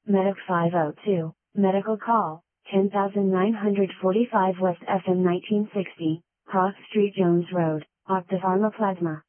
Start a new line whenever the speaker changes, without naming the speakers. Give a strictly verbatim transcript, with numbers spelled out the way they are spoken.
Medic five oh two, medical call, ten thousand nine hundred forty-five West F M nineteen sixty, Cross Street Jones Road, Octapharma Plasma.